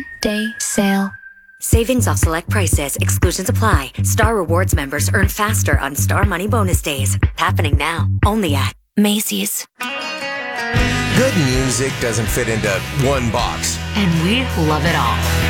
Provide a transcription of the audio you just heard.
Day sale. Savings off select prices. Exclusions apply. Star Rewards members earn faster on Star Money Bonus Days. Happening now. Only at Macy's. Good music doesn't fit into one box. And we love it all.